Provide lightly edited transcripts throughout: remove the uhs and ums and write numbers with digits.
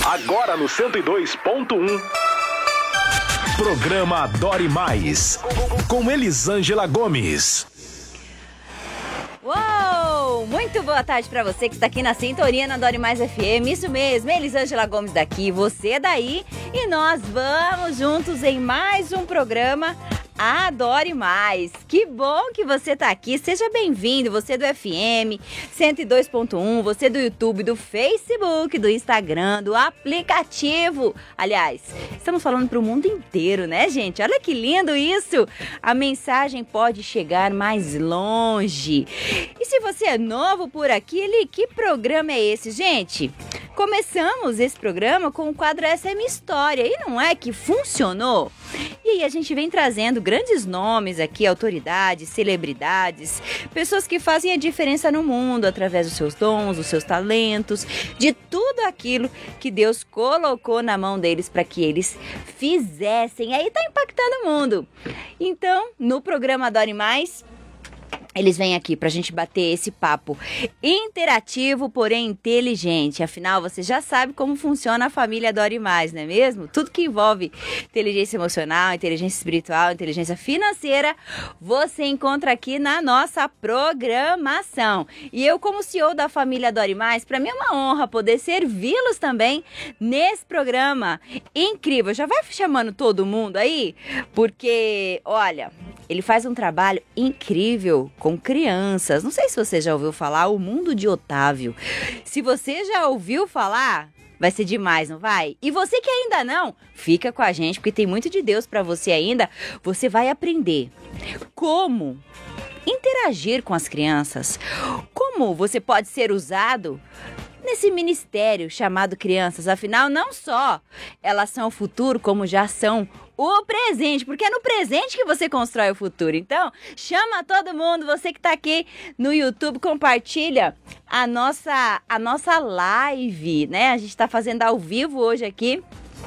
Agora no 102.1. Programa Adore Mais, com Elisângela Gomes. Uou! Muito boa tarde pra você que está aqui na sintonia na Adore Mais FM. Isso mesmo, Elisângela Gomes daqui, você daí. E nós vamos juntos em mais um programa Adore Mais. Que bom que você tá aqui, seja bem-vindo, você do FM 102.1, você do YouTube, do Facebook, do Instagram, do aplicativo. Aliás, estamos falando pro mundo inteiro, né, gente? Olha que lindo isso! A mensagem pode chegar mais longe. E se você é novo por aqui, que programa é esse, gente? Começamos esse programa com o quadro Essa é Minha História, e não é que funcionou? E aí a gente vem trazendo grandes nomes aqui, autoridades, celebridades, pessoas que fazem a diferença no mundo através dos seus dons, dos seus talentos, de tudo aquilo que Deus colocou na mão deles para que eles fizessem. Aí tá impactando o mundo. Então, no programa Adore Mais, eles vêm aqui pra gente bater esse papo interativo, porém inteligente. Afinal, você já sabe como funciona a família Adore Mais, não é mesmo? Tudo que envolve inteligência emocional, inteligência espiritual, inteligência financeira, você encontra aqui na nossa programação. E eu, como CEO da família Adore Mais, pra mim é uma honra poder servi-los também nesse programa incrível. Já vai chamando todo mundo aí? Porque, olha, ele faz um trabalho incrível com crianças. Não sei se você já ouviu falar O Mundo de Otávio. Se você já ouviu falar, vai ser demais, não vai? E você que ainda não, fica com a gente, porque tem muito de Deus para você ainda. Você vai aprender como interagir com as crianças, como você pode ser usado nesse ministério chamado crianças. Afinal, não só elas são o futuro, como já são o presente, porque é no presente que você constrói o futuro. Então, chama todo mundo, você que está aqui no YouTube, compartilha a nossa live, né? A gente está fazendo ao vivo hoje aqui.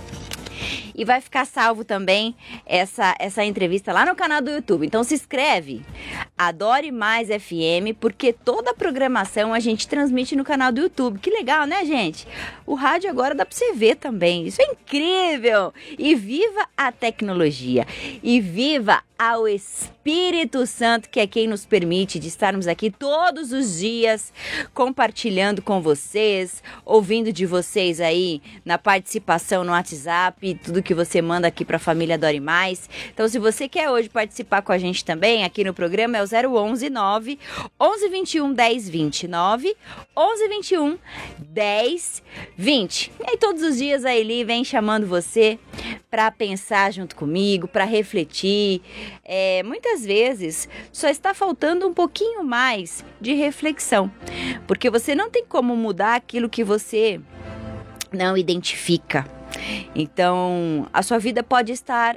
E vai ficar salvo também essa entrevista lá no canal do YouTube. Então se inscreve, Adore Mais FM, porque toda a programação a gente transmite no canal do YouTube. Que legal, né, gente? O rádio agora dá para você ver também. Isso é incrível! E viva a tecnologia! E viva ao Espírito Santo, que é quem nos permite de estarmos aqui todos os dias, compartilhando com vocês, ouvindo de vocês aí na participação no WhatsApp, tudo que você manda aqui para a família Adore Mais. Então, se você quer hoje participar com a gente também, aqui no programa é o 011 9 11 21 10 29, 11 21 10 20. E aí, todos os dias a Eli vem chamando você para pensar junto comigo, para refletir. Muitas vezes só está faltando um pouquinho mais de reflexão, porque você não tem como mudar aquilo que você não identifica. Então, a sua vida pode estar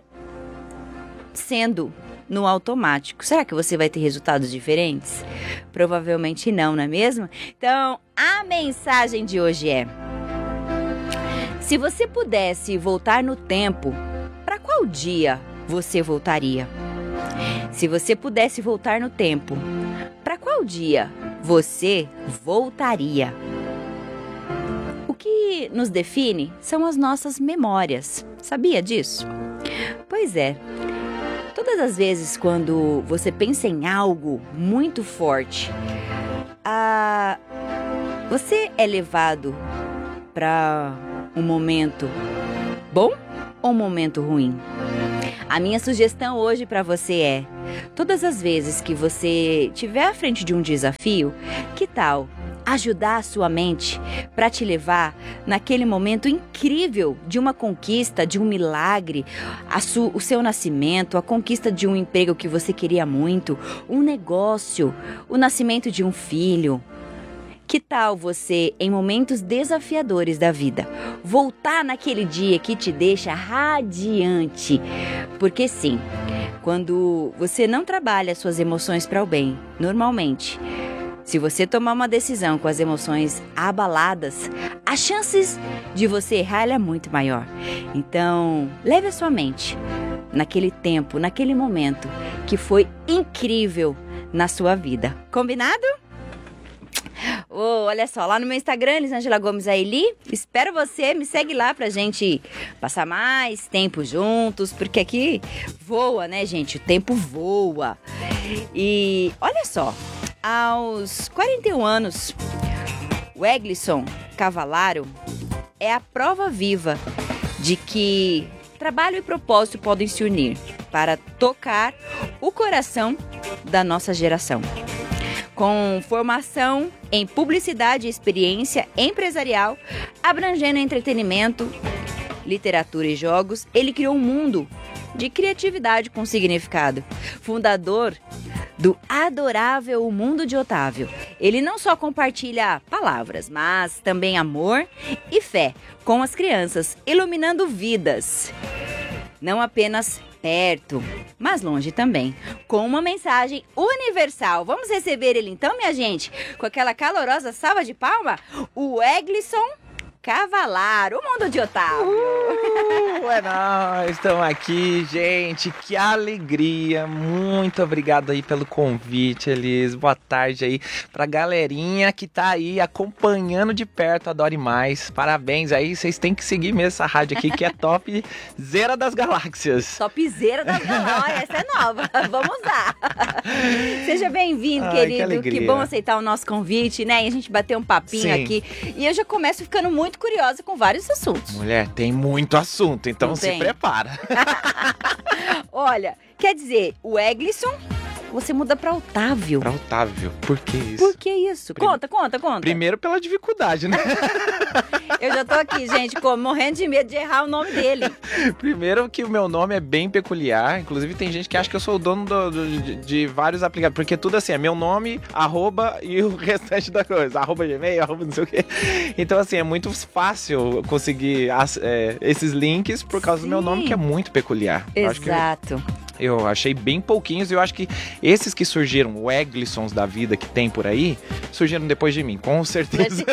sendo no automático. Será que você vai ter resultados diferentes? Provavelmente não, não é mesmo? Então, a mensagem de hoje é: se você pudesse voltar no tempo, para qual dia você voltaria? Se você pudesse voltar no tempo, para qual dia você voltaria? O que nos define são as nossas memórias. Sabia disso? Pois é. Todas as vezes quando você pensa em algo muito forte, você é levado para um momento bom ou um momento ruim? A minha sugestão hoje para você é: todas as vezes que você estiver à frente de um desafio, que tal ajudar a sua mente para te levar naquele momento incrível de uma conquista, de um milagre, o seu nascimento, a conquista de um emprego que você queria muito, um negócio, o nascimento de um filho? Que tal você, em momentos desafiadores da vida, voltar naquele dia que te deixa radiante? Porque sim, quando você não trabalha suas emoções para o bem, normalmente, se você tomar uma decisão com as emoções abaladas, as chances de você errar é muito maior. Então, leve a sua mente naquele tempo, naquele momento que foi incrível na sua vida. Combinado? Olha só, lá no meu Instagram, Elisângela Gomes Aili, espero você, me segue lá pra gente passar mais tempo juntos, porque aqui voa, né, gente? O tempo voa. E olha só, aos 41 anos, o Eglisson Cavalaro é a prova viva de que trabalho e propósito podem se unir para tocar o coração da nossa geração. Com formação em publicidade e experiência empresarial, abrangendo entretenimento, literatura e jogos, ele criou um mundo de criatividade com significado. Fundador do adorável Mundo de Otávio. Ele não só compartilha palavras, mas também amor e fé com as crianças, iluminando vidas. Não apenas perto, mas longe também, com uma mensagem universal. Vamos receber ele então, minha gente, com aquela calorosa salva de palma, o Eglisson Cavalaro, o Mundo de Otávio. É nóis, estamos aqui, gente, que alegria, muito obrigado aí pelo convite, Elis, boa tarde aí pra galerinha que tá aí acompanhando de perto, Adore Mais, parabéns aí, vocês têm que seguir mesmo essa rádio aqui que é top zera das galáxias. Topzera das galáxias, essa é nova, vamos lá. Seja bem-vindo, querido, que bom aceitar o nosso convite, né, e a gente bater um papinho Sim. aqui, e eu já começo ficando muito curiosa com vários assuntos. Mulher, tem muito assunto, então Não se tem? prepara. Olha, quer dizer, o Eglisson, você muda pra Otávio. Pra Otávio, por que isso? Por que isso? Conta. Primeiro pela dificuldade, né? Eu já tô aqui, gente, morrendo de medo de errar o nome dele. Primeiro que o meu nome é bem peculiar, inclusive tem gente que acha que eu sou o dono de vários aplicativos, porque tudo assim, é meu nome, arroba e o restante da coisa, arroba Gmail, arroba não sei o quê. Então assim, é muito fácil conseguir esses links por causa do meu nome, que é muito peculiar. Exato. Eu achei bem pouquinhos e eu acho que esses que surgiram, o Eglissons da vida que tem por aí, surgiram depois de mim, com certeza.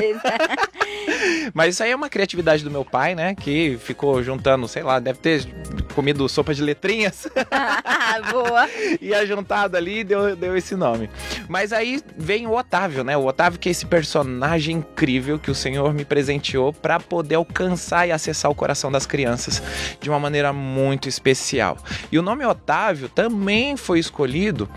Mas isso aí é uma criatividade do meu pai, né? Que ficou juntando, sei lá, deve ter comido sopa de letrinhas. Boa. E ajuntado ali deu esse nome. Mas aí vem o Otávio, né? O Otávio que é esse personagem incrível que o Senhor me presenteou para poder alcançar e acessar o coração das crianças de uma maneira muito especial. E o nome Otávio também foi escolhido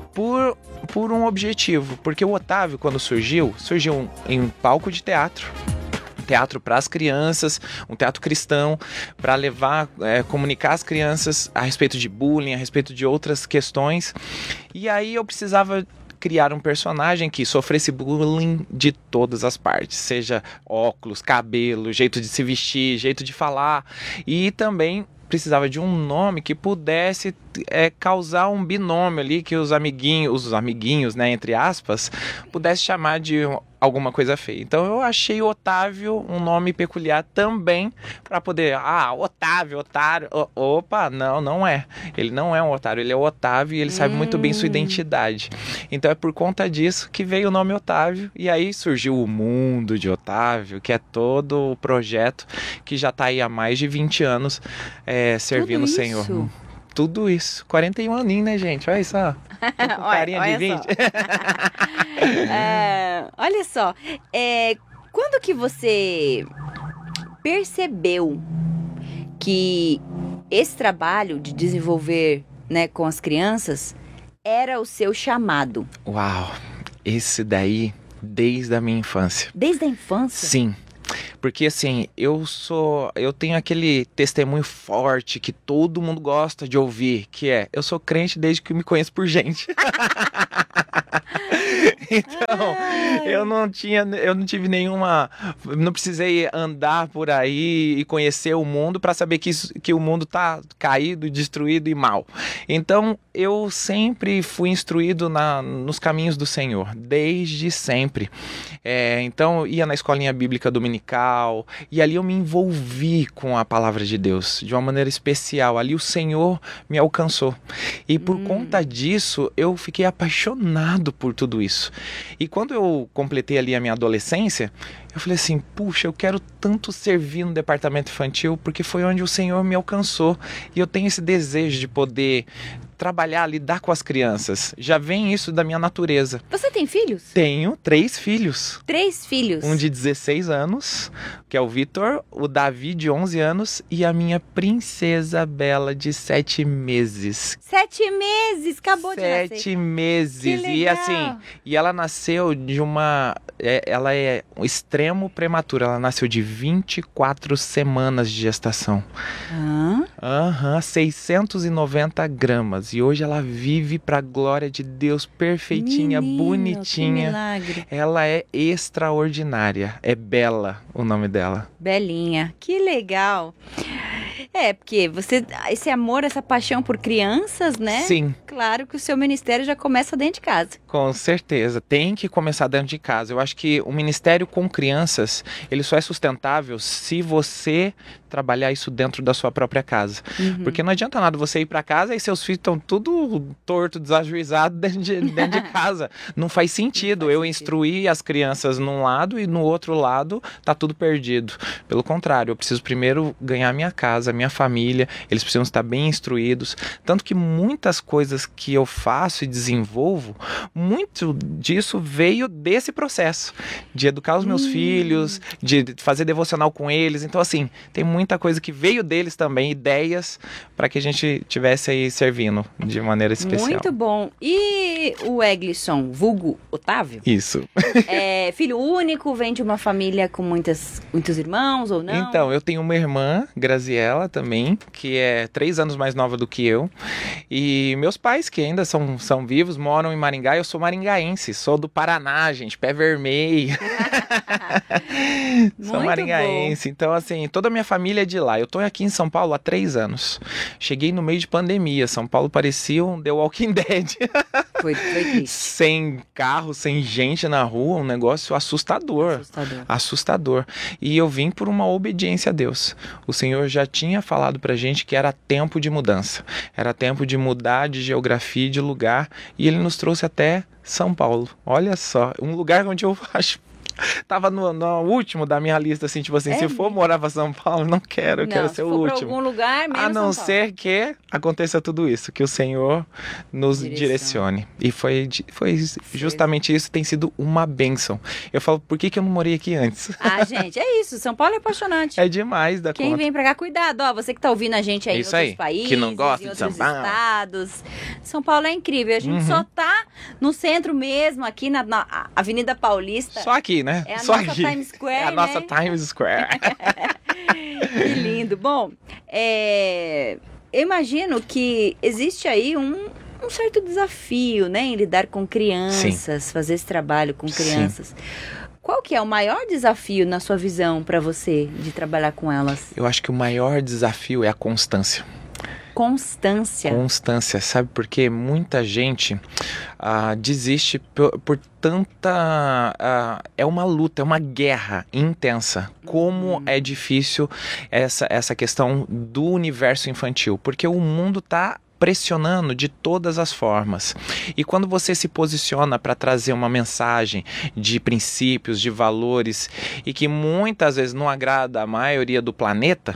por um objetivo, porque o Otávio, quando surgiu em um palco de teatro para as crianças, um teatro cristão, para levar, comunicar às crianças a respeito de bullying, a respeito de outras questões. E aí eu precisava criar um personagem que sofresse bullying de todas as partes, seja óculos, cabelo, jeito de se vestir, jeito de falar, e também precisava de um nome que pudesse causar um binômio ali, que os amiguinhos, né, entre aspas, pudesse chamar de alguma coisa feia. Então eu achei Otávio um nome peculiar também para poder, Otávio, otário, opa, não é. Ele não é um otário, ele é o Otávio e ele sabe muito bem sua identidade. Então é por conta disso que veio o nome Otávio e aí surgiu o Mundo de Otávio, que é todo o projeto que já está aí há mais de 20 anos servindo o Senhor. Tudo isso. 41 aninhos, né, gente? Olha só. Com carinha de 20. Olha só. Quando que você percebeu que esse trabalho de desenvolver, né, com as crianças era o seu chamado? Uau! Esse daí, desde a minha infância. Desde a infância? Sim. Porque assim, eu tenho aquele testemunho forte que todo mundo gosta de ouvir, que eu sou crente desde que me conheço por gente. Então, eu não tive não precisei andar por aí e conhecer o mundo para saber que o mundo tá caído, destruído e mal. Então, eu sempre fui instruído nos caminhos do Senhor, desde sempre. Então, ia na escolinha bíblica dominical e ali eu me envolvi com a palavra de Deus de uma maneira especial. Ali o Senhor me alcançou. E por conta disso, eu fiquei apaixonado por tudo isso. E quando eu completei ali a minha adolescência, eu falei assim, puxa, eu quero tanto servir no departamento infantil, porque foi onde o Senhor me alcançou. E eu tenho esse desejo de poder trabalhar, lidar com as crianças. Já vem isso da minha natureza. Você tem filhos? Tenho 3 filhos. 3 filhos? Um de 16 anos, que é o Vitor, o Davi de 11 anos e a minha princesa Bela de 7 meses. 7 meses, acabou de nascer. 7 meses. Que legal. E assim, ela nasceu de uma... ela é um extremo prematura. Ela nasceu de 24 semanas de gestação. Hã? 690 gramas. E hoje ela vive pra glória de Deus, perfeitinha, Menino, bonitinha. que milagre. Ela é extraordinária. É Bela o nome dela. Belinha, que legal. Porque esse amor, essa paixão por crianças, né? Sim. Claro que o seu ministério já começa dentro de casa. Com certeza, tem que começar dentro de casa. Eu acho que o ministério com crianças, ele só é sustentável se você trabalhar isso dentro da sua própria casa. Porque não adianta nada você ir para casa e seus filhos estão tudo torto, desajuizado dentro de casa. Não faz sentido eu instruir as crianças num lado e no outro lado tá tudo perdido. Pelo contrário, eu preciso primeiro ganhar minha casa, minha família, eles precisam estar bem instruídos. Tanto que muitas coisas que eu faço e desenvolvo, muito disso veio desse processo de educar os meus filhos, de fazer devocional com eles. Então, assim, tem muita coisa que veio deles também, ideias para que a gente tivesse aí servindo de maneira especial. Muito bom. E o Eglisson, vulgo Otávio? Isso. É filho único, vem de uma família com muitos irmãos ou não? Então, eu tenho uma irmã, Graziela, também, que é 3 anos mais nova do que eu. E meus pais, que ainda são vivos, moram em Maringá. Eu sou maringaense, sou do Paraná, gente, pé vermelho. Sou maringaense. Bom. Então, assim, toda a minha família é de lá. Eu tô aqui em São Paulo há 3 anos. Cheguei no meio de pandemia. São Paulo parecia um The Walking Dead. Foi triste. Sem carro, sem gente na rua, um negócio assustador. Assustador. E eu vim por uma obediência a Deus. O Senhor já tinha falado pra gente que era tempo de mudança. Era tempo de mudar de geografia e de lugar. E Ele nos trouxe até São Paulo. Olha só, um lugar onde eu acho... Tava no último da minha lista, assim, tipo assim, se for morar pra São Paulo, não quero, eu quero ser o último. Se for pra algum lugar, menos a não São Paulo. ser que aconteça tudo isso, que o Senhor nos direcione. E foi justamente isso, tem sido uma bênção. Eu falo, por que eu não morei aqui antes? Ah, gente, é isso, São Paulo é apaixonante. É demais da Quem conta. vem pra cá, cuidado, ó, você que tá ouvindo a gente aí em Isso outros aí, países, que não gosta em de outros São Paulo. estados. São Paulo é incrível, a gente só tá no centro mesmo, aqui na Avenida Paulista. Só aqui, né? É a Só nossa aqui. Times Square, é a nossa né? Times Square. Que lindo. Bom, eu imagino que existe aí um certo desafio, né, em lidar com crianças, fazer esse trabalho com crianças. Qual que é o maior desafio na sua visão para você de trabalhar com elas? Eu acho que o maior desafio é a constância. Constância, sabe por quê? Muita gente desiste por tanta... é uma luta, é uma guerra intensa. Como é difícil essa questão do universo infantil, porque o mundo está pressionando de todas as formas. E quando você se posiciona para trazer uma mensagem de princípios, de valores, e que muitas vezes não agrada a maioria do planeta,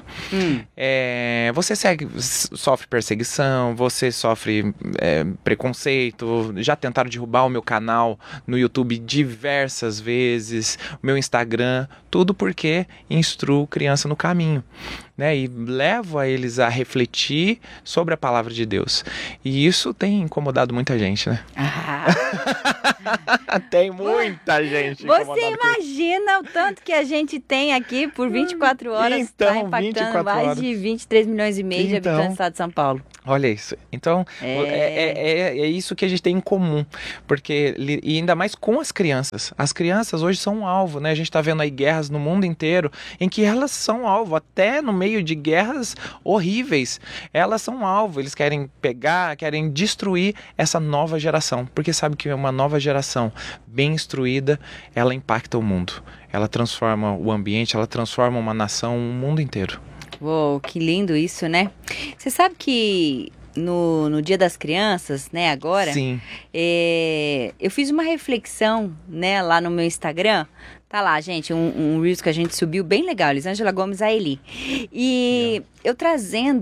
você sofre perseguição, você sofre preconceito. Já tentaram derrubar o meu canal no YouTube diversas vezes, o meu Instagram, tudo porque instruo criança no caminho, né? E levo a eles a refletir sobre a palavra de Deus. E isso tem incomodado muita gente, né? Tem muita gente. Você imagina o tanto que a gente tem aqui por 24 horas, está impactando mais de 23 milhões e meio de habitantes do estado de São Paulo. Olha isso. Então, é isso que a gente tem em comum. Porque, e ainda mais com as crianças. As crianças hoje são um alvo, né? A gente está vendo aí guerras no mundo inteiro em que elas são alvo. Até no meio de guerras horríveis, elas são alvo. Eles querem pegar, querem destruir essa nova geração. Porque sabe que uma nova geração bem instruída, ela impacta o mundo. Ela transforma o ambiente, ela transforma uma nação, um mundo inteiro. Uou, que lindo isso, né? Você sabe que no Dia das Crianças, né, agora, Sim. Eu fiz uma reflexão, né, lá no meu Instagram. Tá lá, gente, um Reels que a gente subiu bem legal, Elisângela Gomes Aeli. E eu trazendo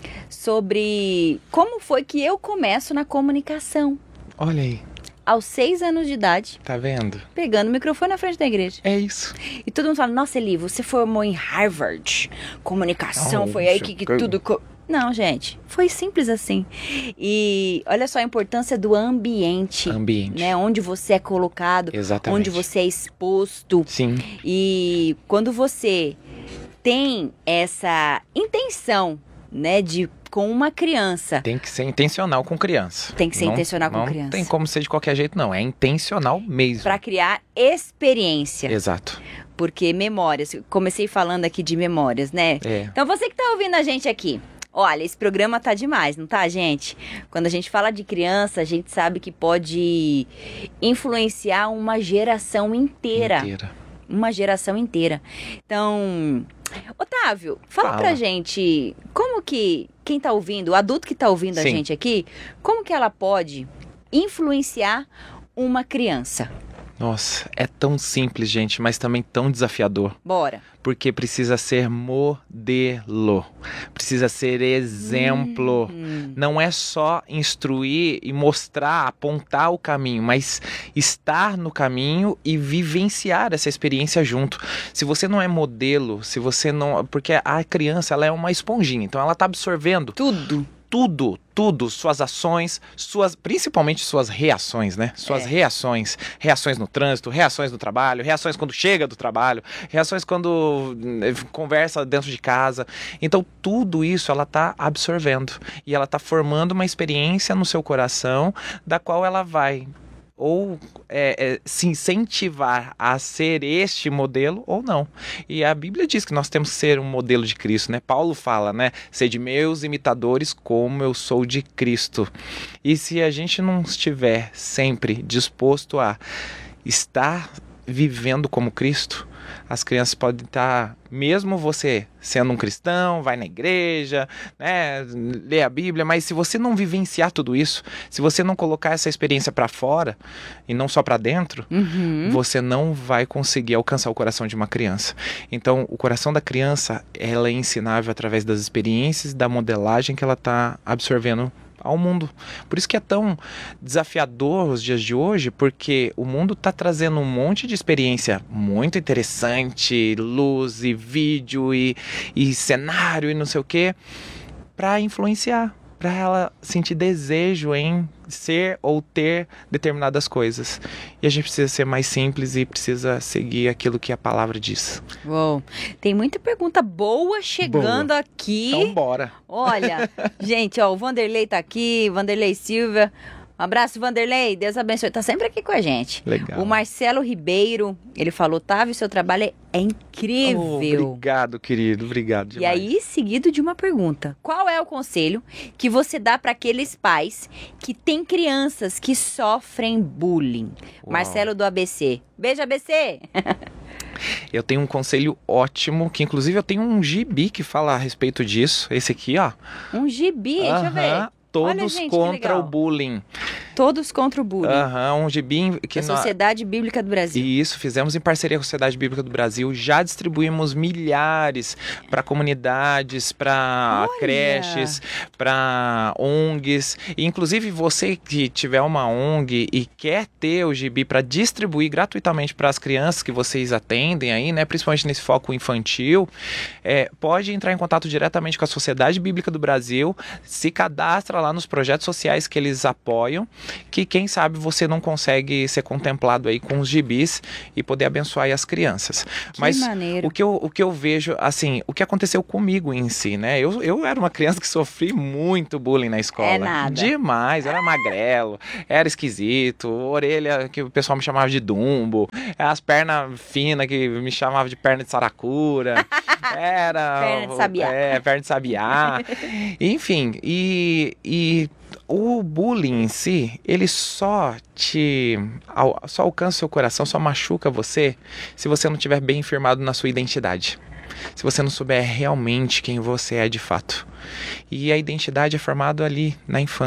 sobre como foi que eu começo na comunicação. Olha aí, Aos 6 anos de idade, tá vendo? pegando o microfone na frente da igreja. É isso. E todo mundo fala, nossa, Eli, você formou em Harvard. Comunicação, foi aí que tudo... Não, gente, foi simples assim. E olha só a importância do ambiente. Né? Onde você é colocado. Exatamente. Onde você é exposto. Sim. E quando você tem essa intenção, né, de com uma criança. Tem que ser intencional com criança. Tem que ser intencional com criança. Não tem como ser de qualquer jeito, não. É intencional mesmo. Para criar experiência. Exato. Porque memórias, comecei falando aqui de memórias, né? É. Então você que tá ouvindo a gente aqui, olha, esse programa tá demais, não tá, gente? Quando a gente fala de criança, a gente sabe que pode influenciar uma geração inteira. Uma geração inteira. Então, Otávio, fala pra gente, como que quem tá ouvindo, o adulto que tá ouvindo a gente aqui, como que ela pode influenciar uma criança? Nossa, é tão simples, gente, mas também tão desafiador. Bora. Porque precisa ser modelo, precisa ser exemplo. Não é só instruir e mostrar, apontar o caminho, mas estar no caminho e vivenciar essa experiência junto. Se você não é modelo, se você não... Porque a criança, ela é uma esponjinha, então ela tá absorvendo tudo, suas ações, principalmente suas reações, né? Suas reações no trânsito, reações no trabalho, reações quando chega do trabalho, reações quando conversa dentro de casa. Então, tudo isso ela tá absorvendo e ela tá formando uma experiência no seu coração da qual ela vai ou se incentivar a ser este modelo ou não. E a Bíblia diz que nós temos que ser um modelo de Cristo, né? Paulo fala, né? Sede meus imitadores como eu sou de Cristo. E se a gente não estiver sempre disposto a estar vivendo como Cristo, as crianças podem estar, mesmo você sendo um cristão, vai na igreja, né, lê a Bíblia, mas se você não vivenciar tudo isso, se você não colocar essa experiência para fora e não só para dentro, você não vai conseguir alcançar o coração de uma criança. Então, o coração da criança, ela é ensinável através das experiências e da modelagem que ela está absorvendo ao mundo. Por isso que é tão desafiador os dias de hoje, porque o mundo está trazendo um monte de experiência muito interessante, luz e vídeo e cenário e não sei o que, para influenciar, para ela sentir desejo em ser ou ter determinadas coisas. E a gente precisa ser mais simples e precisa seguir aquilo que a palavra diz. Uou, tem muita pergunta boa chegando aqui. Então bora. Olha, gente, ó, o Vanderlei tá aqui, Vanderlei Silva. Um abraço, Vanderlei, Deus abençoe, tá sempre aqui com a gente. Legal. O Marcelo Ribeiro, ele falou, Otávio, seu trabalho é incrível. Obrigado, querido, obrigado demais. E aí, seguido de uma pergunta, qual é o conselho que você dá para aqueles pais que têm crianças que sofrem bullying? Uau. Marcelo do ABC. Beijo, ABC! Eu tenho um conselho ótimo, que inclusive eu tenho um gibi que fala a respeito disso, esse aqui, ó. Um gibi, deixa eu ver. Todos Olha, gente, contra o bullying. Todos contra o bullying. Um gibi que a Sociedade Bíblica do Brasil. Isso, fizemos em parceria com a Sociedade Bíblica do Brasil. Já distribuímos milhares para comunidades, para creches, para ONGs. E, inclusive, você que tiver uma ONG e quer ter o gibi para distribuir gratuitamente para as crianças que vocês atendem aí, né, principalmente nesse foco infantil, pode entrar em contato diretamente com a Sociedade Bíblica do Brasil, se cadastra lá nos projetos sociais que eles apoiam, que quem sabe você não consegue ser contemplado aí com os gibis e poder abençoar aí as crianças. Mas maneiro. o que eu vejo, assim, o que aconteceu comigo em si, né? Eu era uma criança que sofri muito bullying na escola. É nada. Demais, era magrelo, era esquisito, orelha que o pessoal me chamava de Dumbo, as pernas finas que me chamavam de perna de saracura, era... perna de sabiá. Perna de sabiá. Enfim, e o bullying em si, ele só alcança o seu coração, só machuca você se você não estiver bem firmado na sua identidade. Se você não souber realmente quem você é de fato. E a identidade é formada ali na infância.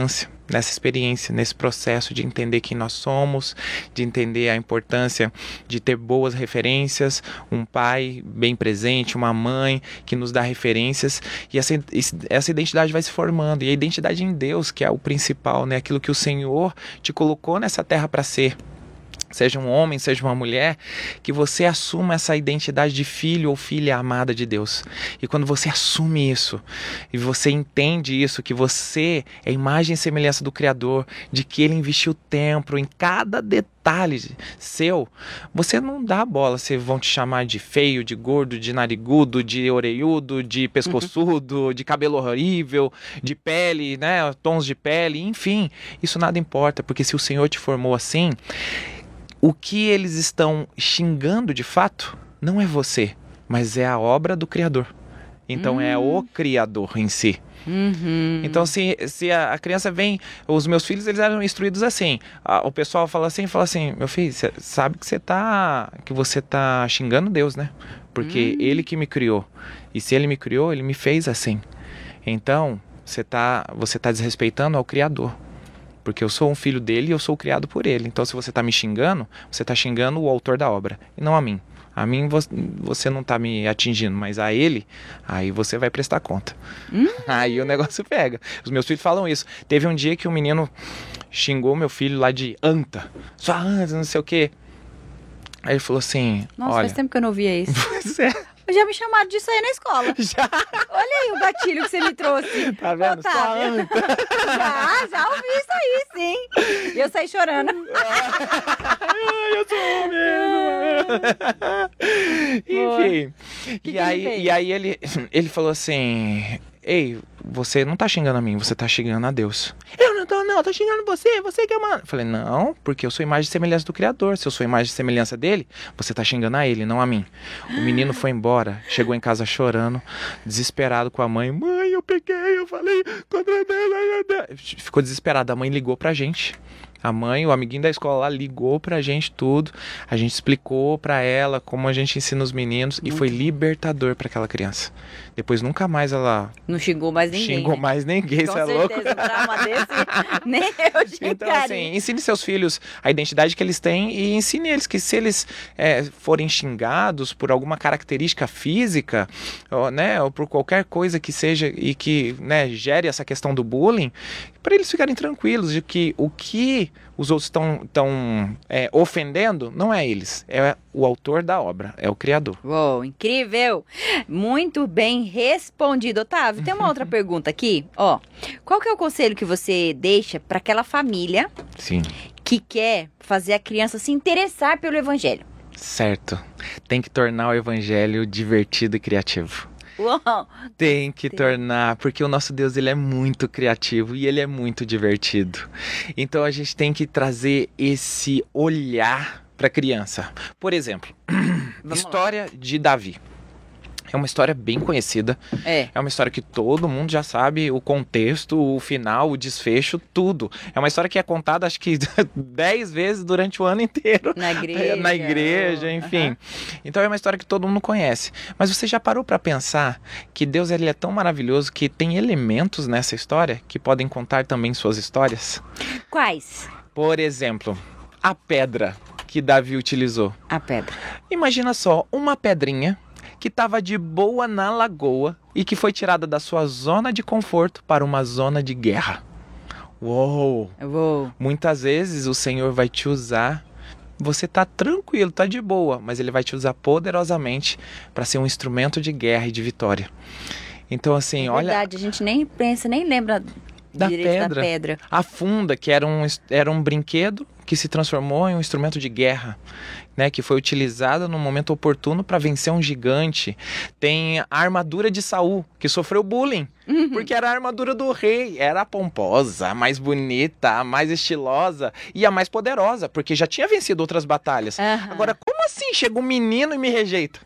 nessa experiência, nesse processo de entender quem nós somos, de entender a importância de ter boas referências, um pai bem presente, uma mãe que nos dá referências, e essa identidade vai se formando, e a identidade em Deus, que é o principal, né? Aquilo que o Senhor te colocou nessa terra para ser. Seja um homem, seja uma mulher, que você assuma essa identidade de filho ou filha amada de Deus. E quando você assume isso, e você entende isso, que você é imagem e semelhança do Criador, de que Ele investiu tempo em cada detalhe seu, você não dá bola se vão te chamar de feio, de gordo, de narigudo, de orelhudo, de pescoçudo, de cabelo horrível, de pele, né, tons de pele, enfim, isso nada importa, porque se o Senhor te formou assim, o que eles estão xingando de fato não é você, mas é a obra do Criador. Então é o Criador em si. Então se a criança vem, os meus filhos eles eram instruídos assim, o pessoal fala assim, meu filho, você sabe que você tá xingando Deus, né? Porque Ele que me criou. E se Ele me criou, Ele me fez assim. Então você tá desrespeitando ao Criador. Porque eu sou um filho dele e eu sou criado por ele. Então, se você está me xingando, você está xingando o autor da obra, e não a mim. A mim você não está me atingindo, mas a ele, aí você vai prestar conta. Aí o negócio pega. Os meus filhos falam isso. Teve um dia que um menino xingou meu filho lá de anta. Só anta, não sei o quê. Aí ele falou assim, nossa, olha... faz tempo que eu não ouvia isso. Pois é. Já me chamaram disso aí na escola. Já. Olha aí o gatilho que você me trouxe. Tá vendo? Otávio. Já ouvi isso aí, sim. E eu saí chorando. Eu sou mesmo. Enfim. Que e aí ele falou assim, ei, você não tá xingando a mim, você tá xingando a Deus. Eu tô xingando você que é mano. Eu falei, não, porque eu sou imagem e semelhança do Criador. Se eu sou imagem e semelhança dele, você tá xingando a ele, não a mim. O menino foi embora, chegou em casa chorando, desesperado com a mãe. Mãe, eu peguei, eu falei contra Deus. Ficou desesperado, a mãe ligou pra gente. A mãe, o amiguinho da escola lá ligou pra gente tudo. A gente explicou pra ela como a gente ensina os meninos. E foi libertador pra aquela criança. Depois nunca mais ela... Não xingou mais ninguém. Xingou mais ninguém, você é louco? Com certeza, um trauma desse, nem eu xingaria. Então, assim, ensine seus filhos a identidade que eles têm e ensine eles que se eles forem xingados por alguma característica física, ou por qualquer coisa que seja e que, né, gere essa questão do bullying, para eles ficarem tranquilos de que o que os outros estão ofendendo não é eles, é o autor da obra, é o Criador. Uou, incrível! Muito bem respondido. Otávio, tem uma outra pergunta aqui. Ó, qual que é o conselho que você deixa para aquela família Sim. que quer fazer a criança se interessar pelo evangelho? Certo. Tem que tornar o evangelho divertido e criativo. Uau! Tem que tornar, porque o nosso Deus ele é muito criativo e ele é muito divertido. Então a gente tem que trazer esse olhar para a criança. Por exemplo, história de Davi. É uma história bem conhecida. É uma história que todo mundo já sabe o contexto, o final, o desfecho, tudo. É uma história que é contada, acho que 10 vezes durante o ano inteiro. Na igreja, enfim. Então é uma história que todo mundo conhece. Mas você já parou para pensar que Deus ele é tão maravilhoso que tem elementos nessa história que podem contar também suas histórias? Quais? Por exemplo, a pedra que Davi utilizou. A pedra. Imagina só, uma pedrinha que estava de boa na lagoa e que foi tirada da sua zona de conforto para uma zona de guerra. Uou! Muitas vezes o Senhor vai te usar, você tá tranquilo, tá de boa, mas Ele vai te usar poderosamente para ser um instrumento de guerra e de vitória. Então assim, olha... verdade, a gente nem pensa, nem lembra da pedra. A funda, que era um brinquedo que se transformou em um instrumento de guerra, né, que foi utilizada no momento oportuno para vencer um gigante. Tem a armadura de Saul, que sofreu bullying, porque era a armadura do rei. Era a pomposa, a mais bonita, a mais estilosa e a mais poderosa, porque já tinha vencido outras batalhas. Agora, como assim chega um menino e me rejeita?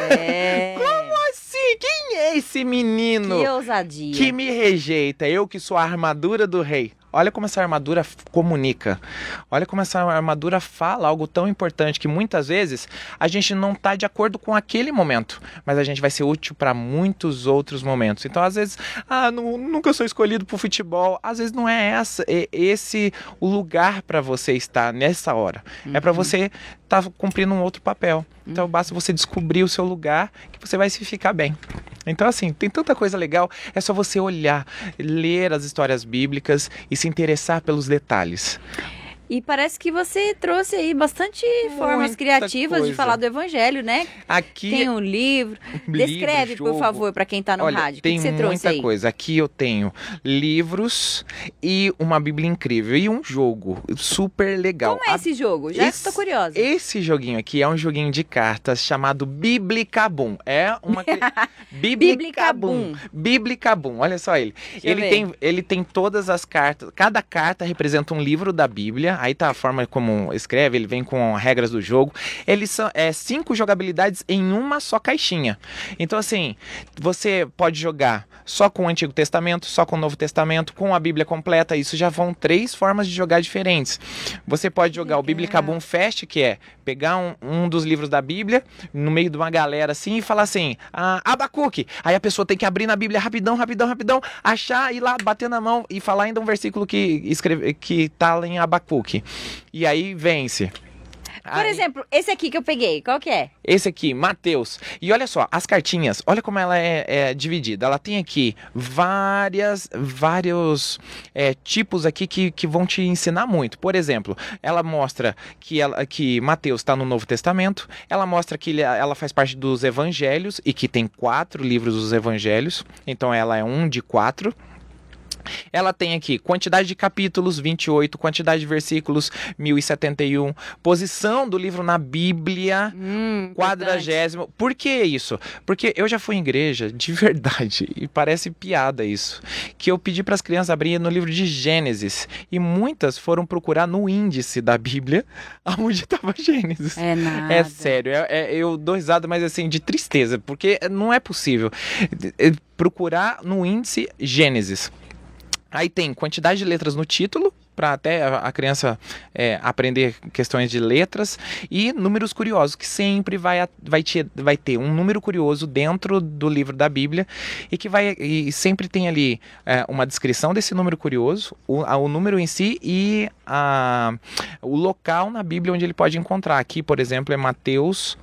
Como assim? Quem é esse menino que ousadia que me rejeita? Eu que sou a armadura do rei. Olha como essa armadura comunica. Olha como essa armadura fala algo tão importante que muitas vezes a gente não está de acordo com aquele momento, mas a gente vai ser útil para muitos outros momentos. Então, às vezes, nunca sou escolhido para o futebol. Às vezes não é esse o lugar para você estar nessa hora. É para você estar cumprindo um outro papel. Então, basta você descobrir o seu lugar que você vai se ficar bem. Então, assim, tem tanta coisa legal. É só você olhar, ler as histórias bíblicas e se interessar pelos detalhes. E parece que você trouxe aí bastante formas criativas de falar do evangelho, né? Aqui tem um livro. Descreve, jogo. Por favor, para quem tá no Olha, rádio. Tem o que você trouxe aí? muita coisa. Aqui eu tenho livros e uma Bíblia incrível. E um jogo super legal. Como é esse jogo? Já estou curiosa. Esse joguinho aqui é um joguinho de cartas chamado Biblicabum. É uma... Biblicabum. Biblicabum. Olha só ele. Ele tem todas as cartas. Cada carta representa um livro da Bíblia. Aí tá a forma como escreve, ele vem com regras do jogo. Eles são 5 jogabilidades em uma só caixinha. Então, assim, você pode jogar só com o Antigo Testamento, só com o Novo Testamento, com a Bíblia completa. Isso já vão 3 formas de jogar diferentes. Você pode jogar o Biblicabum Fest, que é pegar um dos livros da Bíblia, no meio de uma galera assim, e falar assim, Abacuque. Aí a pessoa tem que abrir na Bíblia rapidão, achar, ir lá, bater na mão e falar ainda um versículo que tá lá em Abacuque. E aí vence. Por exemplo, esse aqui que eu peguei, qual que é? Esse aqui, Mateus. E olha só, as cartinhas, olha como ela é dividida. Ela tem aqui vários tipos aqui que vão te ensinar muito. Por exemplo, ela mostra que Mateus está no Novo Testamento. Ela mostra que ela faz parte dos Evangelhos e que tem 4 livros dos Evangelhos. Então ela é um de 4. Ela tem aqui quantidade de capítulos, 28, quantidade de versículos, 1071, posição do livro na Bíblia, 40º. Por que isso? Porque eu já fui em igreja, de verdade, e parece piada isso, que eu pedi para as crianças abrirem no livro de Gênesis, e muitas foram procurar no índice da Bíblia, onde estava Gênesis. É nada. É sério, eu dou risada, mas assim, de tristeza, porque não é possível procurar no índice Gênesis. Aí tem quantidade de letras no título, para até a criança aprender questões de letras, e números curiosos, que sempre vai ter um número curioso dentro do livro da Bíblia, e sempre tem ali uma descrição desse número curioso, o número em si e o local na Bíblia onde ele pode encontrar. Aqui, por exemplo, é Mateus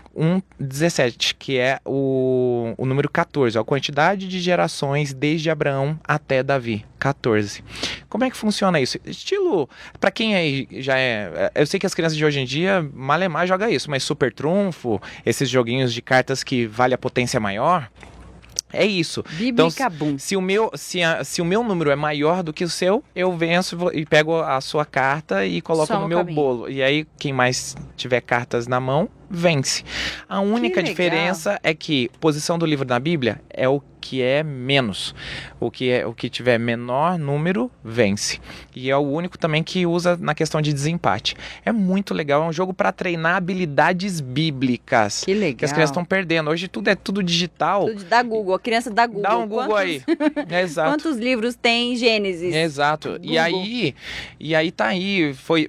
1:17, que é o número 14, a quantidade de gerações desde Abraão até Davi, 14. Como é que funciona isso? Estilo, para quem aí já eu sei que as crianças de hoje em dia, malemar joga isso, mas Super Trunfo, esses joguinhos de cartas que vale a potência maior, é isso. Então, se o meu número é maior do que o seu, eu venço e pego a sua carta e coloco no meu bolo. E aí, quem mais tiver cartas na mão, vence. A única diferença é que posição do livro na Bíblia é o que é menos. O que tiver menor número, vence. E é o único também que usa na questão de desempate. É muito legal, é um jogo para treinar habilidades bíblicas. Que legal. Que as crianças estão perdendo. Hoje tudo é tudo digital. Tudo da Google, a criança dá Google. Dá um Google aí. Exato. Quantos livros tem em Gênesis? Exato. Google. E aí tá aí, foi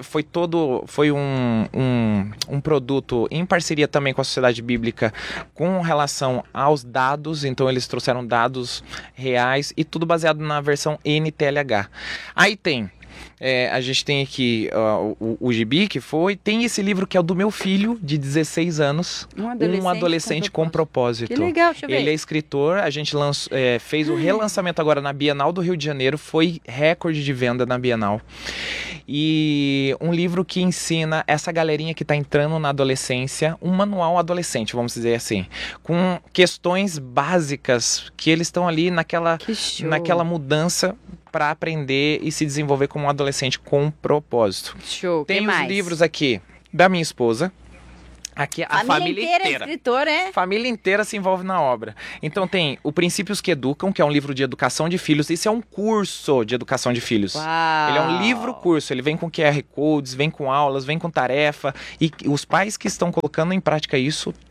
um produto em parceria também com a Sociedade Bíblica com relação aos dados, então eles trouxeram dados reais e tudo baseado na versão NTLH. Aí a gente tem aqui o gibi tem esse livro que é o do meu filho de 16 anos, um adolescente com propósito. Que legal, deixa eu ver. Ele é escritor, a gente fez o relançamento agora na Bienal do Rio de Janeiro, foi recorde de venda na Bienal. E um livro que ensina essa galerinha que está entrando na adolescência, um manual adolescente, vamos dizer assim, com questões básicas que eles estão ali naquela mudança para aprender e se desenvolver como um adolescente com propósito. Show. Tem os livros aqui da minha esposa. Aqui a família inteira. Escritor, Família inteira se envolve na obra. Então tem o Princípios que Educam, que é um livro de educação de filhos. Isso é um curso de educação de filhos. Uau. Ele é um livro-curso. Ele vem com QR Codes, vem com aulas, vem com tarefa. E os pais que estão colocando em prática isso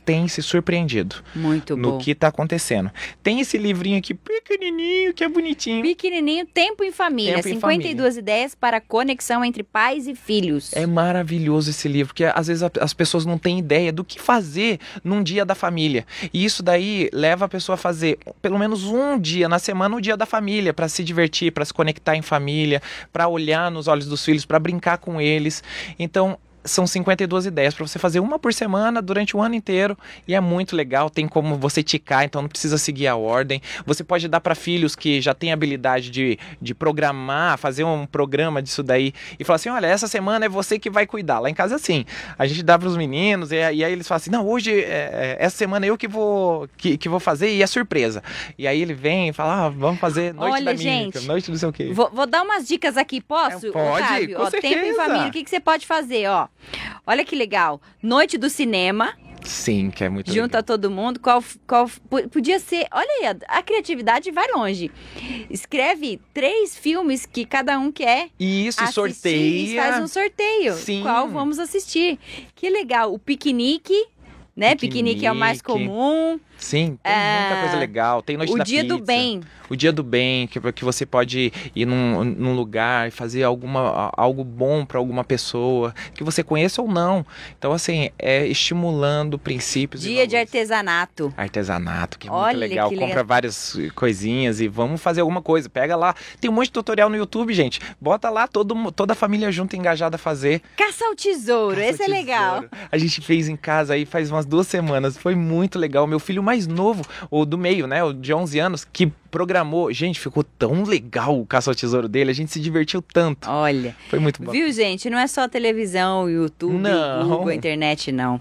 tem se surpreendido Muito no bom. que tá acontecendo. Tem esse livrinho aqui pequenininho, que é bonitinho. Pequenininho, Tempo em Família. Tempo em 52 ideias para conexão entre pais e filhos. É maravilhoso esse livro, porque às vezes as pessoas não têm ideia do que fazer num dia da família. E isso daí leva a pessoa a fazer pelo menos um dia na semana, o dia da família, para se divertir, para se conectar em família, para olhar nos olhos dos filhos, para brincar com eles. Então, são 52 ideias para você fazer uma por semana durante o ano inteiro, e é muito legal, tem como você ticar, então não precisa seguir a ordem. Você pode dar para filhos que já têm habilidade de programar, fazer um programa disso daí e falar assim, olha, essa semana é você que vai cuidar. Lá em casa é assim, a gente dá para os meninos e aí eles falam assim, não, hoje, essa semana eu que vou fazer e é surpresa. E aí ele vem e fala, vamos fazer noite Olha, da mímica, gente, noite não sei o quê. Vou dar umas dicas aqui, posso? Pode, Otávio? com Ó, Tempo em certeza. Família, o que você pode fazer, ó? Olha que legal. Noite do cinema, Sim, que é muito junta legal. todo mundo. Podia ser... Olha aí, a criatividade vai longe. Escreve 3 filmes que cada um quer E isso, assistir sorteia. e faz um sorteio. Sim. Qual vamos assistir. Que legal. O piquenique, né? Piquenique é o mais Piquenique. comum. Sim, tem muita coisa legal. Tem noite O da dia do pizza. bem. O dia do bem, que você pode ir num lugar e fazer algo bom para alguma pessoa, que você conheça ou não. Então, assim, é estimulando princípios e Dia de valores. artesanato. Artesanato, que é Olha muito legal. que Compra legal. várias coisinhas e vamos fazer alguma coisa. Pega lá. Tem um monte de tutorial no YouTube, gente. Bota lá toda a família junto, engajada a fazer. Caça ao tesouro. Caça Esse é ao legal. tesouro. A gente fez em casa aí faz umas 2 semanas. Foi muito legal. Meu filho mais novo, o do meio, né? O de 11 anos, que programou. Gente, ficou tão legal o Caça ao Tesouro dele. A gente se divertiu tanto. Olha. Foi muito bom. Viu, gente? Não é só televisão, YouTube, Não. Google, internet, não.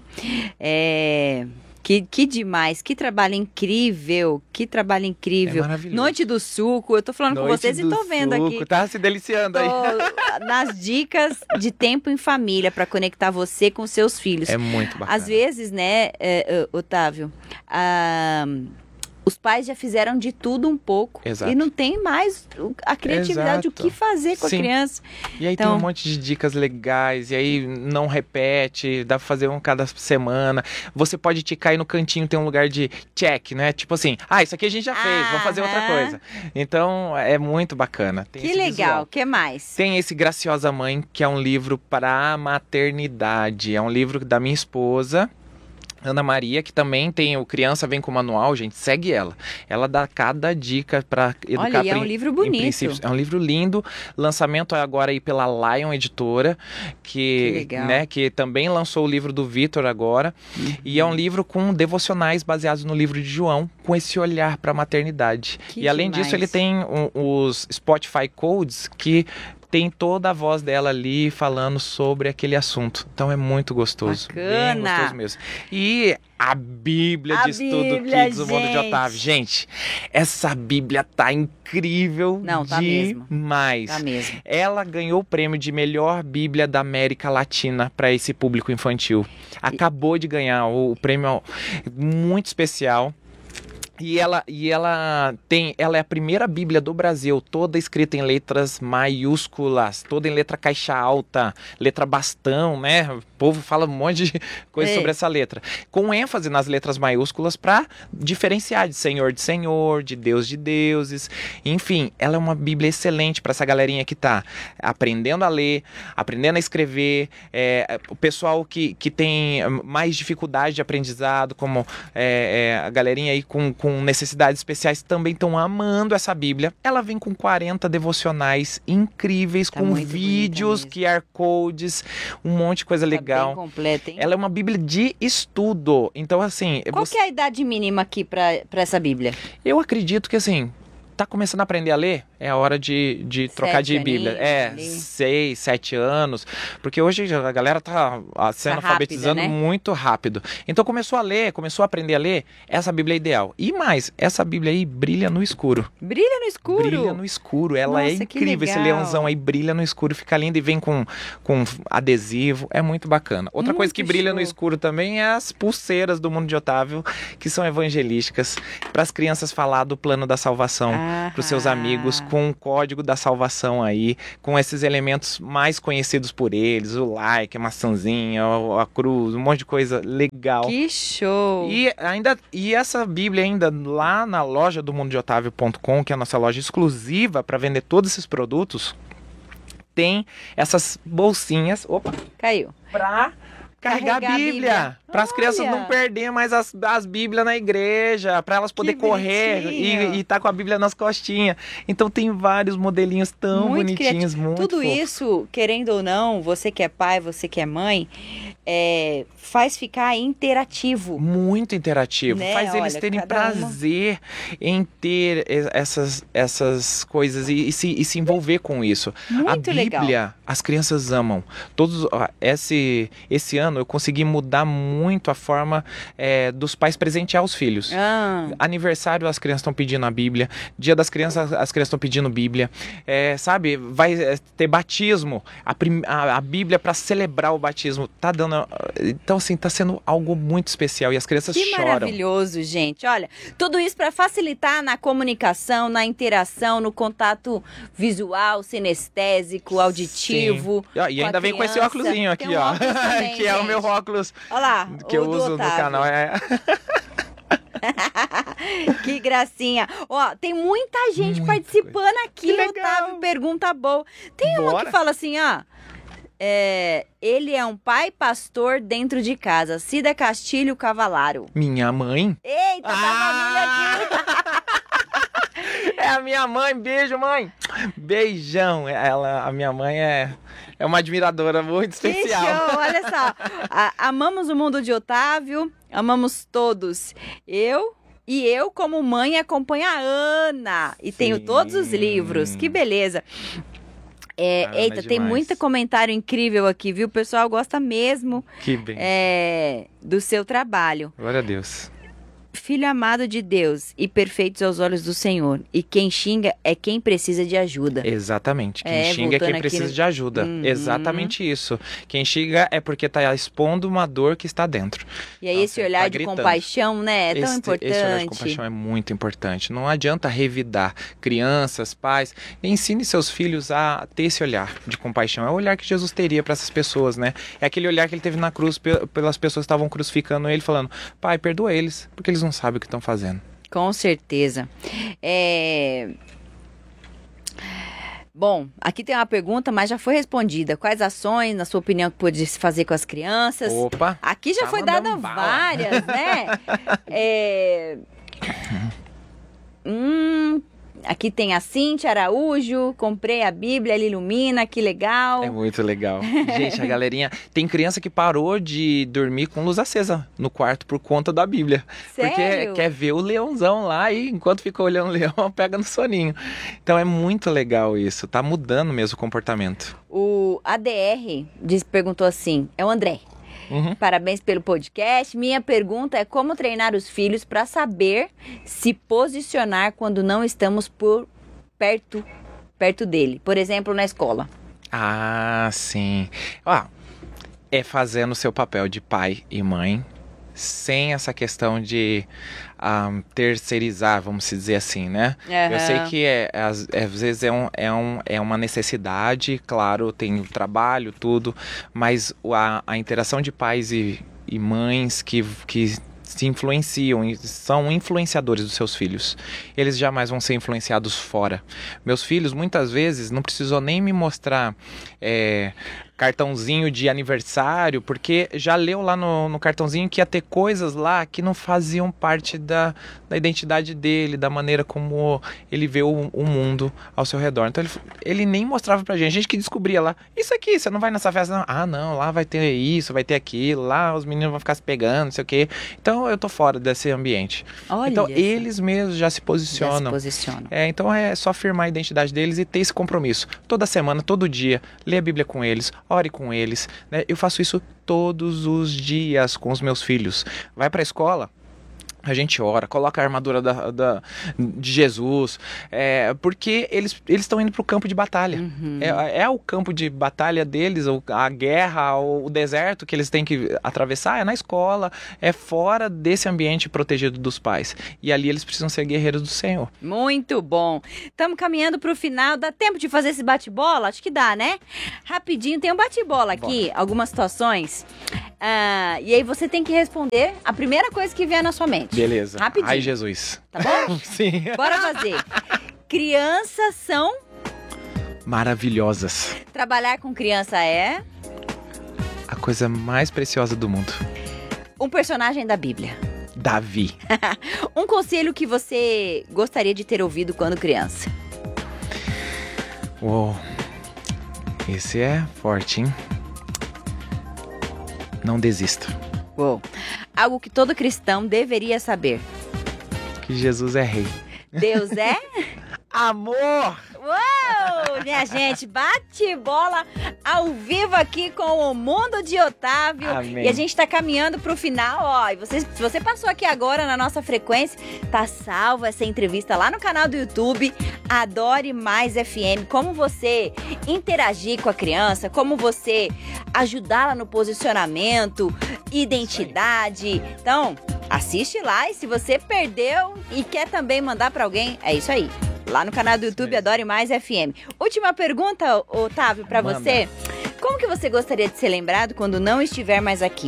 Que demais, que trabalho incrível, que trabalho incrível. É maravilhoso. Noite do Suco, eu tô falando com Noite vocês e do tô vendo suco. aqui. Tá se deliciando aí. Tô nas dicas de tempo em família para conectar você com seus filhos. É muito bacana. Às vezes, né, Otávio, os pais já fizeram de tudo um pouco. Exato. E não tem mais a criatividade, Exato. o que fazer com Sim. a criança. E aí Então- tem um monte de dicas legais, e aí não repete, dá pra fazer um cada semana. Você pode ticar aí no cantinho, tem um lugar de check, né? Tipo assim, isso aqui a gente já fez, vamos fazer outra Aham. coisa. Então, é muito bacana. Tem Que esse legal, visual. o que mais? Tem esse Graciosa Mãe, que é um livro para maternidade. É um livro da minha esposa, Ana Maria, que também tem o Criança Vem com Manual, gente, segue ela. Ela dá cada dica para educar. Olha, e é um livro em bonito. princípios. É um livro lindo. Lançamento agora aí pela Lion Editora, Que legal. né, que também lançou o livro do Vitor agora. E é um livro com devocionais baseados no livro de João, com esse olhar para a maternidade. Que e além demais. disso, ele tem os Spotify Codes que tem toda a voz dela ali falando sobre aquele assunto. Então é muito gostoso. Bacana. Bem gostoso mesmo. E a Bíblia A de Estudo Bíblia, Kids do Mundo de gente. Otávio. Gente, essa Bíblia tá incrível Não, tá mesmo. demais. Tá mesmo. Ela ganhou o prêmio de melhor Bíblia da América Latina para esse público infantil. Acabou de ganhar o prêmio muito especial. E ela é a primeira Bíblia do Brasil, toda escrita em letras maiúsculas, toda em letra caixa alta, letra bastão, né? O povo fala um monte de coisa É. sobre essa letra. Com ênfase nas letras maiúsculas para diferenciar de Senhor, de Deus de deuses. Enfim, ela é uma Bíblia excelente para essa galerinha que tá aprendendo a ler, aprendendo a escrever, o pessoal que tem mais dificuldade de aprendizado, como a galerinha aí com necessidades especiais também estão amando essa Bíblia. Ela vem com 40 devocionais incríveis, Tá com muito vídeos, bonita QR Codes, um monte de coisa Tá legal. bem completa, hein? Ela é uma Bíblia de estudo. Então, assim, Qual que é a idade mínima aqui pra essa Bíblia? eu acredito que, assim, tá começando a aprender a ler, é a hora de trocar de Bíblia. aninhos ali. 6, 7 anos. Porque hoje a galera tá sendo Tá alfabetizando rápida, né? muito rápido. Então começou a ler, começou a aprender a ler, essa Bíblia é ideal. E mais, essa Bíblia aí brilha no escuro. Brilha no escuro. Brilha no escuro. Ela é Nossa, que incrível. Esse legal. leãozão aí brilha no escuro, fica lindo e vem com adesivo. É muito bacana. Outra coisa Muito que brilha show. no escuro também é as pulseiras do Mundo de Otávio, que são evangelísticas, para as crianças falar do plano da salvação para os seus amigos com o código da salvação aí, com esses elementos mais conhecidos por eles, o like, a maçãzinha, a cruz, um monte de coisa legal. Que show! E essa Bíblia ainda lá na loja do mundodeotavio.com, que é a nossa loja exclusiva para vender todos esses produtos, tem essas bolsinhas, Caiu. Pra carregar a Bíblia. Para as crianças não perder mais as Bíblias na igreja, para elas poderem correr e estar com a Bíblia nas costinhas. Então tem vários modelinhos tão bonitinhos, muito Tudo fofos. isso, querendo ou não, você que é pai, você que é mãe, faz ficar interativo. Muito interativo. Né? Faz eles terem prazer em ter essas coisas e se envolver com isso. Muito a Bíblia, legal. As crianças amam. Esse ano eu consegui mudar muito a forma dos pais presentear os filhos. Aniversário, as crianças estão pedindo a Bíblia. Dia das crianças, as crianças estão pedindo Bíblia. Sabe, vai ter batismo. A Bíblia para celebrar o batismo. Tá dando... Então, assim, tá sendo algo muito especial e as crianças choram. Que maravilhoso, gente. Olha, tudo isso para facilitar na comunicação, na interação, no contato visual, sinestésico, auditivo. Sim. E ainda vem com esse óculosinho aqui, Tem um óculos também, que é o meu óculos. Olha lá, que eu uso no canal. Que gracinha. Ó, tem muita gente participando aqui. Que legal. Otávio, pergunta boa. Tem uma que fala assim, ó. Ele é um pai pastor dentro de casa. Cida Castilho Cavalaro. Minha mãe? Eita, tá a família aqui. É a minha mãe. Beijo, mãe. Beijão. A minha mãe é uma admiradora muito especial. Que show, olha só. Amamos o mundo de Otávio. Amamos todos. Eu, como mãe, acompanho a Ana. E tenho todos os livros. Que beleza. Eita, tem muito comentário incrível aqui, viu? O pessoal gosta mesmo do seu trabalho. Glória a Deus. Filho amado de Deus e perfeitos aos olhos do Senhor. E quem xinga é quem precisa de ajuda. Exatamente. Quem xinga é quem precisa de ajuda. Exatamente isso. Quem xinga é porque está expondo uma dor que está dentro. E aí esse olhar de compaixão, né? É tão importante. Esse olhar de compaixão é muito importante. Não adianta revidar crianças, pais. Ensine seus filhos a ter esse olhar de compaixão. É o olhar que Jesus teria para essas pessoas, né? É aquele olhar que ele teve na cruz pelas pessoas que estavam crucificando ele, falando: Pai, perdoa eles, porque eles não sabem o que estão fazendo. Com certeza. Bom, aqui tem uma pergunta, mas já foi respondida. Quais ações, na sua opinião, que pode se fazer com as crianças? Opa! Aqui já foi dada várias, né? Aqui tem a Cíntia Araújo, comprei a Bíblia, ela ilumina, que legal. É muito legal. Gente, a galerinha... Tem criança que parou de dormir com luz acesa no quarto por conta da Bíblia. Sério? Porque quer ver o leãozão lá e enquanto fica olhando o leão, pega no soninho. Então é muito legal isso, tá mudando mesmo o comportamento. O ADR perguntou assim, é o André. Parabéns pelo podcast. Minha pergunta é como treinar os filhos para saber se posicionar quando não estamos perto dele. Por exemplo, na escola. Ah, sim. É fazendo o seu papel de pai e mãe, sem essa questão de terceirizar, vamos dizer assim, né? Eu sei que às vezes é uma necessidade, claro, tem o trabalho, tudo, mas a interação de pais e mães que se influenciam, são influenciadores dos seus filhos. Eles jamais vão ser influenciados fora. Meus filhos, muitas vezes, não precisam nem me mostrar cartãozinho de aniversário, porque já leu lá no cartãozinho que ia ter coisas lá que não faziam parte da identidade dele, da maneira como ele vê o mundo ao seu redor. Então ele nem mostrava pra gente. A gente que descobria lá, isso aqui, você não vai nessa festa, não. Ah, não, lá vai ter isso, vai ter aquilo, lá os meninos vão ficar se pegando, não sei o quê. Então eu tô fora desse ambiente. Olha, então eles mesmos já se posicionam. Então é só afirmar a identidade deles e ter esse compromisso. Toda semana, todo dia, lê a Bíblia com eles, ore com eles, né? Eu faço isso todos os dias com os meus filhos. Vai pra escola, A gente ora, coloca a armadura de Jesus, porque eles estão indo para o campo de batalha. É o campo de batalha deles, a guerra, o deserto que eles têm que atravessar, é na escola, é fora desse ambiente protegido dos pais. E ali eles precisam ser guerreiros do Senhor. Muito bom. Estamos caminhando para o final. Dá tempo de fazer esse bate-bola? Acho que dá, né? Rapidinho, tem um bate-bola aqui, algumas situações. E aí você tem que responder a primeira coisa que vier na sua mente. Beleza. Rapidinho. Ai, Jesus. Tá bom? Sim. Bora fazer. Crianças são... Maravilhosas. Trabalhar com criança é... A coisa mais preciosa do mundo. Um personagem da Bíblia. Davi. Um conselho que você gostaria de ter ouvido quando criança. Uou. Esse é forte, hein? Não desista. Uou. Algo que todo cristão deveria saber. Que Jesus é rei. Deus é... Amor! Uou! Minha gente, bate bola ao vivo aqui com o Mundo de Otávio. Amém. E a gente tá caminhando pro final, ó. E se você passou aqui agora na nossa frequência, tá salva essa entrevista lá no canal do YouTube, Adore Mais FM. Como você interagir com a criança, como você ajudá-la no posicionamento, identidade. Então, assiste lá e se você perdeu e quer também mandar pra alguém, é isso aí. Lá no canal do YouTube Adore Mais FM. Última pergunta, Otávio, pra você. Como que você gostaria de ser lembrado quando não estiver mais aqui?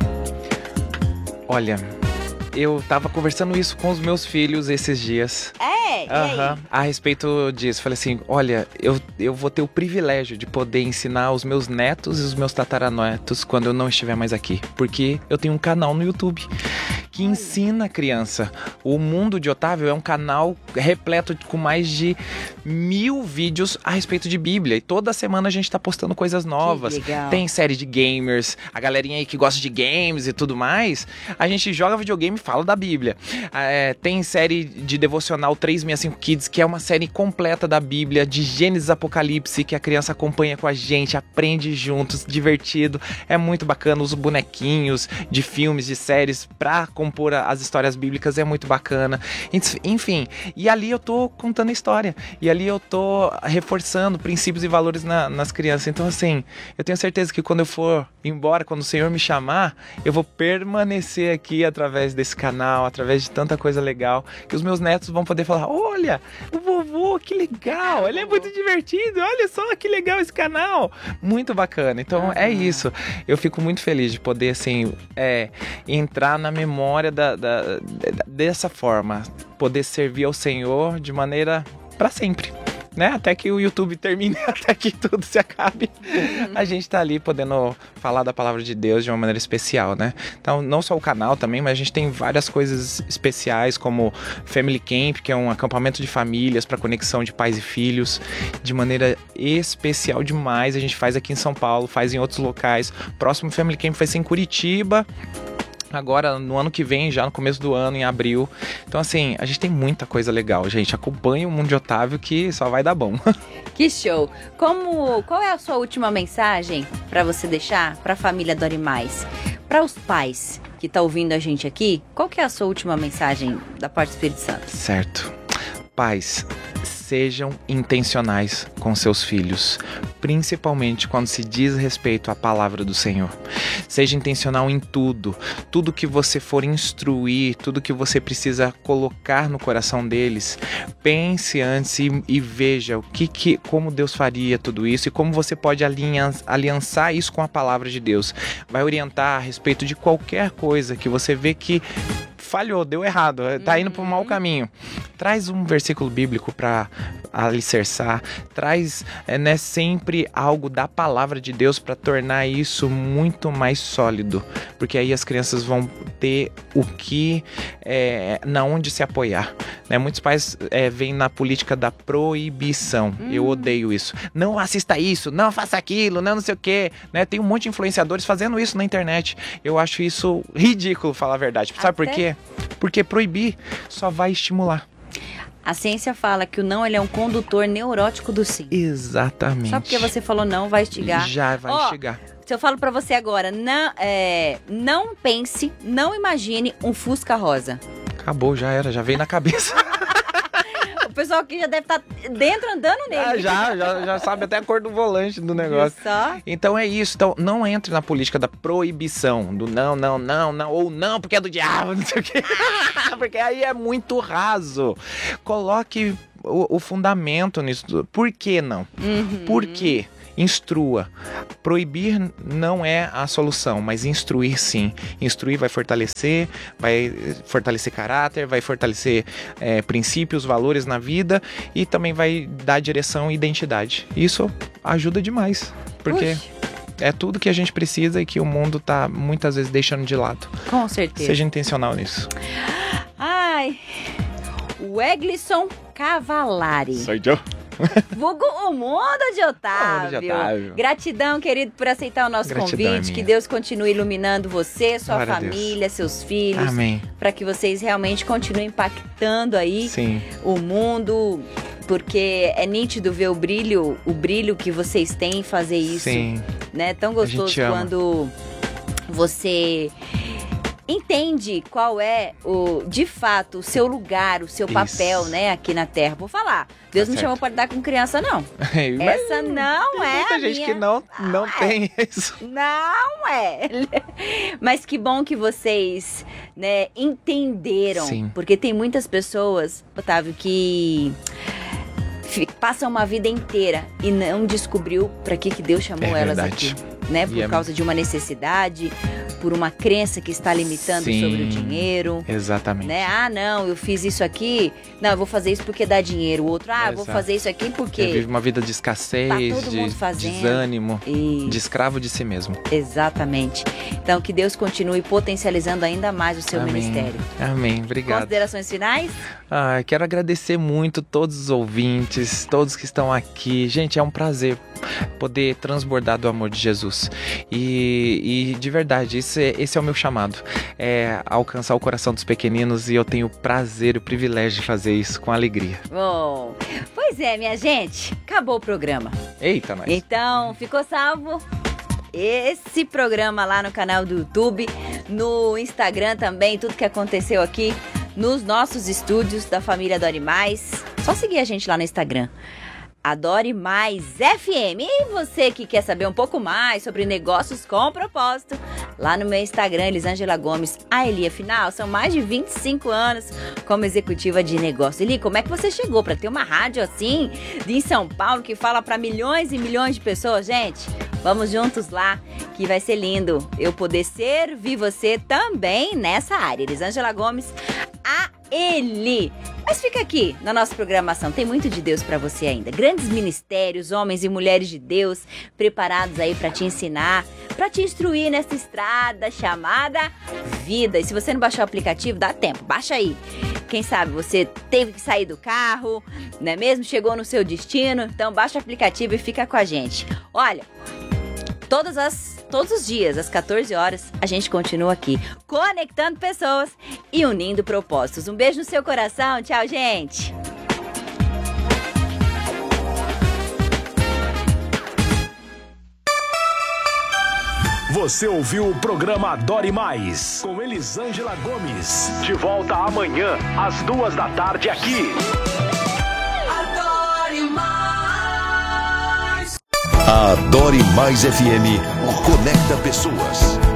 Olha, eu tava conversando isso com os meus filhos esses dias. E aí? A respeito disso. Falei assim, olha, eu vou ter o privilégio de poder ensinar os meus netos e os meus tataranetos quando eu não estiver mais aqui. Porque eu tenho um canal no YouTube que ensina a criança. O Mundo de Otávio é um canal repleto com mais de 1000 vídeos a respeito de Bíblia. E toda semana a gente tá postando coisas novas. Que legal. Tem série de gamers, a galerinha aí que gosta de games e tudo mais. A gente joga videogame e fala da Bíblia. Tem série de devocional 365 Kids, que é uma série completa da Bíblia, de Gênesis Apocalipse, que a criança acompanha com a gente, aprende juntos, divertido. É muito bacana. Os bonequinhos de filmes, de séries pra compor as histórias bíblicas é muito bacana. Enfim, e ali eu tô contando a história. E ali eu tô reforçando princípios e valores nas crianças. Então, assim, eu tenho certeza que quando eu for embora, quando o Senhor me chamar, eu vou permanecer aqui através desse canal, através de tanta coisa legal, que os meus netos vão poder falar, olha, o vovô, que legal, ele é muito divertido, olha só que legal esse canal. Muito bacana. Então, é isso. Eu fico muito feliz de poder, assim, entrar na memória dessa forma, poder servir ao Senhor de maneira para sempre, né? Até que o YouTube termine, até que tudo se acabe. A gente tá ali podendo falar da palavra de Deus de uma maneira especial, né? Então, não só o canal também, mas a gente tem várias coisas especiais, como Family Camp, que é um acampamento de famílias para conexão de pais e filhos, de maneira especial demais. A gente faz aqui em São Paulo, faz em outros locais. Próximo Family Camp vai ser em Curitiba, agora no ano que vem, já no começo do ano, em abril. Então, assim, a gente tem muita coisa legal, gente. Acompanha o Mundo de Otávio que só vai dar bom. Que show! Qual é a sua última mensagem para você deixar para a família Adore Mais? Para os pais que estão ouvindo a gente aqui, qual que é a sua última mensagem da parte do Espírito Santo? Certo. Pais, sejam intencionais com seus filhos, principalmente quando se diz respeito à palavra do Senhor. Seja intencional em tudo que você for instruir, tudo que você precisa colocar no coração deles. Pense antes e veja como Deus faria tudo isso e como você pode aliançar isso com a palavra de Deus. Vai orientar a respeito de qualquer coisa que você vê que falhou, deu errado, tá indo para um mau caminho. Traz um versículo bíblico para alicerçar, traz sempre algo da palavra de Deus para tornar isso muito mais sólido, porque aí as crianças vão ter na onde se apoiar, né? Muitos pais vêm na política da proibição. Eu odeio isso. Não assista isso, não faça aquilo, não sei o quê, né? Tem um monte de influenciadores fazendo isso na internet. Eu acho isso ridículo, falar a verdade. Sabe por quê? Porque proibir só vai estimular. A ciência fala que o não, ele é um condutor neurótico do sim. Exatamente. Só porque você falou não, vai instigar. Já vai instigar. Se eu falo pra você agora, não pense, não imagine um Fusca rosa. Acabou, já era, já veio na cabeça. O pessoal aqui já deve estar dentro andando nele. Já sabe até a cor do volante do negócio. Só? Então é isso. Então não entre na política da proibição, do não, ou não porque é do diabo, não sei o quê. Porque aí é muito raso. Coloque o fundamento nisso. Por que não? Por quê? Instrua. Proibir não é a solução, mas instruir sim. Instruir vai fortalecer caráter, vai fortalecer princípios, valores na vida e também vai dar direção e identidade. Isso ajuda demais, porque é tudo que a gente precisa e que o mundo tá muitas vezes deixando de lado. Com certeza. Seja intencional nisso. Ai, o Eglisson Cavalari. Sou eu. Vulgo o mundo de Otávio. Gratidão, querido, por aceitar o nosso convite. Que Deus continue iluminando você, sua família, seus filhos. Amém. Para que vocês realmente continuem impactando aí o mundo. Porque é nítido ver o brilho que vocês têm em fazer isso. Sim. Né? Tão gostoso quando você entende qual é, de fato, o seu lugar, o seu papel, né, aqui na Terra. Vou falar, Deus não chamou para lidar com criança, não. Essa não é a minha... Tem muita gente que não tem isso. Não é. Mas que bom que vocês, né, entenderam. Sim. Porque tem muitas pessoas, Otávio, que passam uma vida inteira e não descobriu para que Deus chamou elas aqui. Né? Por causa de uma necessidade, por uma crença que está limitando sobre o dinheiro. Exatamente. Né? Ah, não, eu fiz isso aqui. Não, eu vou fazer isso porque dá dinheiro. O outro, eu vou fazer isso aqui porque... Vive uma vida de escassez, de desânimo, de escravo de si mesmo. Exatamente. Então, que Deus continue potencializando ainda mais o seu ministério. Amém, obrigado. Considerações finais? Quero agradecer muito todos os ouvintes, todos que estão aqui. Gente, é um prazer poder transbordar do amor de Jesus. E de verdade, esse é o meu chamado. É alcançar o coração dos pequeninos e eu tenho o prazer e o privilégio de fazer isso com alegria. Bom, pois é, minha gente, acabou o programa. Eita, nós. Então, ficou salvo esse programa lá no canal do YouTube, no Instagram também, tudo que aconteceu aqui nos nossos estúdios da família Adore Mais. Só seguir a gente lá no Instagram. Adore Mais FM. E você que quer saber um pouco mais sobre negócios com propósito, lá no meu Instagram, Elisângela Gomes, a Eli. Afinal, são mais de 25 anos como executiva de negócio. Eli, como é que você chegou para ter uma rádio assim, em São Paulo, que fala para milhões e milhões de pessoas? Gente, vamos juntos lá, que vai ser lindo eu poder servir você também nessa área. Elisângela Gomes, a Eli. Mas fica aqui na nossa programação, tem muito de Deus pra você ainda. Grandes ministérios, homens e mulheres de Deus preparados aí pra te ensinar, pra te instruir nessa estrada chamada vida. E se você não baixou o aplicativo, dá tempo, baixa aí. Quem sabe você teve que sair do carro, não é mesmo? Chegou no seu destino, então baixa o aplicativo e fica com a gente. Olha, todos os dias, às 14 horas, a gente continua aqui, conectando pessoas e unindo propósitos. Um beijo no seu coração. Tchau, gente! Você ouviu o programa Adore Mais, com Elisângela Gomes. De volta amanhã, às 14h aqui. Adore Mais. A Adore Mais FM conecta pessoas.